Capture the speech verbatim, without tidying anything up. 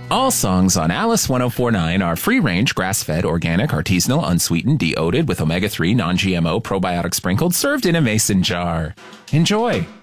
All songs on Alice ten forty-nine are free-range, grass-fed, organic, artisanal, unsweetened, deoated with omega three, non-G M O, probiotic sprinkled, served in a mason jar. Enjoy!